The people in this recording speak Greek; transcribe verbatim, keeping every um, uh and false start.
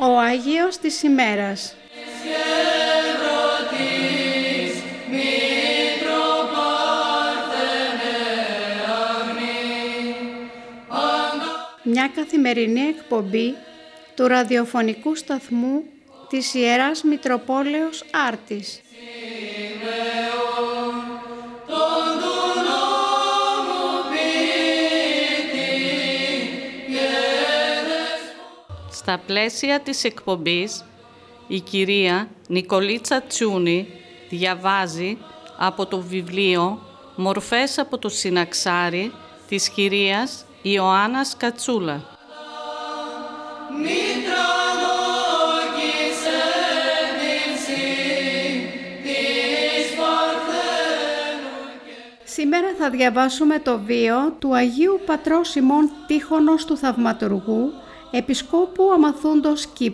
Ο Άγιος της ημέρας. Μια καθημερινή εκπομπή του ραδιοφωνικού σταθμού της Ιεράς Μητροπόλεως Άρτης. Στα πλαίσια της εκπομπής, η κυρία Νικολίτσα Τσούνη διαβάζει από το βιβλίο «Μορφές από το Συναξάρι» της κυρίας Ιωάννας Κατσούλα. Σήμερα θα διαβάσουμε το βίο του Αγίου Πατρός ημών Τίχωνος του Θαυματουργού, Επισκόπου Αμαθούντος Κύπρου.